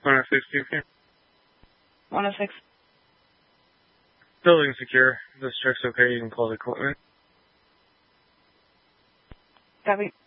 106 QQ. 106. Building secure. This truck's okay. You can call the equipment. Copy.